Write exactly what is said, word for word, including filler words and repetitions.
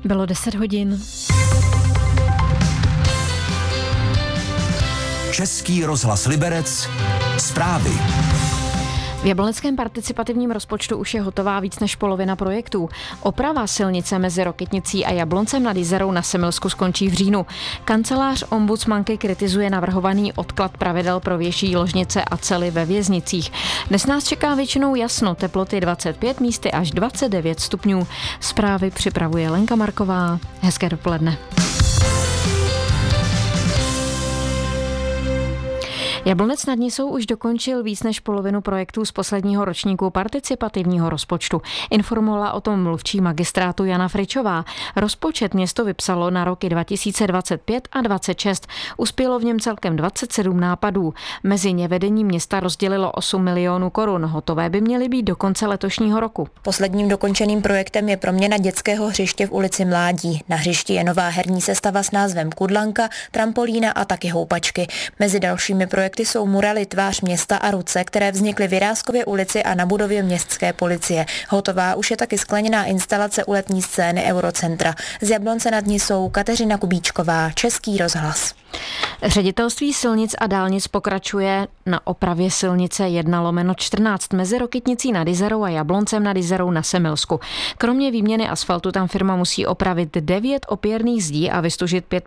Bylo deset hodin. Český rozhlas Liberec. Zprávy. V jabloneckém participativním rozpočtu už je hotová víc než polovina projektů. Oprava silnice mezi Rokytnicí a Jabloncem nad Jizerou na Semilsku skončí v říjnu. Kancelář ombudsmanky kritizuje navrhovaný odklad pravidel pro větší ložnice a cely ve věznicích. Dnes nás čeká většinou jasno, teploty dvacet pět, místy až dvacet devět stupňů. Zprávy připravuje Lenka Marková. Hezké dopoledne. Jablonec nad Nisou už dokončil víc než polovinu projektů z posledního ročníku participativního rozpočtu. Informovala o tom mluvčí magistrátu Jana Fričová. Rozpočet město vypsalo na roky dva tisíce dvacet pět a dvacet šest. Uspělo v něm celkem dvacet sedm nápadů. Mezi ně vedení města rozdělilo osm milionů korun. Hotové by měly být do konce letošního roku. Posledním dokončeným projektem je proměna dětského hřiště v ulici Mládí. Na hřišti je nová herní sestava s názvem Kudlanka, trampolína a taky houpačky. Mezi dalšími projekty jsou muraly Tvář města a ruce, které vznikly v Jiráskově ulici a na budově městské policie. Hotová už je taky skleněná instalace u letní scény Eurocentra. Z Jablonce nad Nisou Kateřina Kubíčková, Český rozhlas. Ředitelství silnic a dálnic pokračuje na opravě silnice jedna lomeno čtrnáct mezi Rokytnicí nad Jizerou a Jabloncem nad Jizerou na Semilsku. Kromě výměny asfaltu tam firma musí opravit devět opěrných zdí a vystužit pět